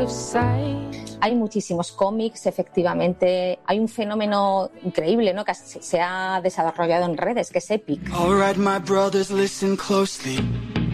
Hay muchísimos cómics, efectivamente. Hay un fenómeno increíble, ¿no?, que se ha desarrollado en redes, que es Epic. All right, my brothers, listen closely.